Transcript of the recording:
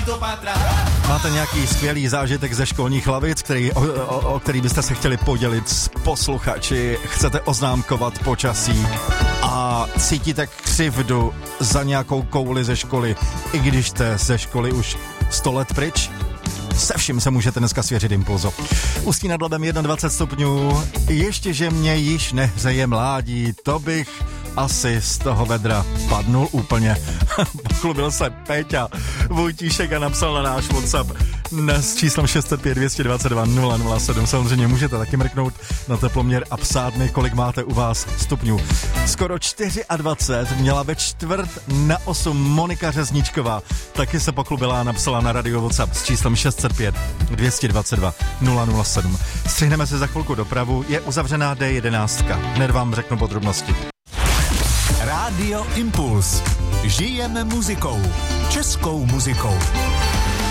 Máte nějaký skvělý zážitek ze školních lavic, o který byste se chtěli podělit s posluchači? Chcete oznámkovat počasí a cítíte křivdu za nějakou kouli ze školy, i když jste ze školy už 100 let pryč? Se vším se můžete dneska svěřit Impulzo. Ústí nad Labem 21 stupňů, ještě že mě již nehřeje mládí, to bych asi z toho vedra padnul úplně. Pochlubil se Péťa Vojtíšek a napsal na náš WhatsApp s číslem 605 222 007. Samozřejmě můžete taky mrknout na teploměr a psát mi, kolik máte u vás stupňů. Skoro 24 měla ve 7:45 Monika Řezničková. Taky se pochlubila a napsala na radio WhatsApp s číslem 605 222 007. Střihneme se za chvilku dopravu, je uzavřená D11. Hned vám řeknu podrobnosti. Rádio Impuls. Žijeme muzikou. Českou muzikou.